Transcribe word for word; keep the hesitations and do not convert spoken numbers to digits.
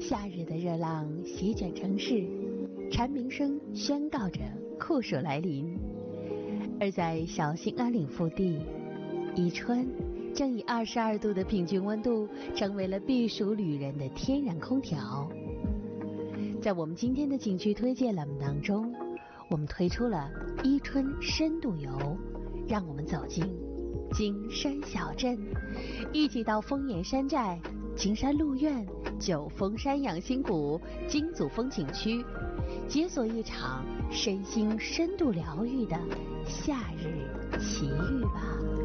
夏日的热浪席卷城市，蝉鸣声宣告着酷暑来临。而在小兴安岭腹地，宜春正以二十二度的平均温度成为了避暑旅人的天然空调。在我们今天的景区推荐栏目当中，我们推出了宜春深度游，让我们走进金山小镇，一起到丰岩山寨、金山鹿苑、九峰山养心谷、金祖峰景区，解锁一场身心深度疗愈的夏日奇遇吧。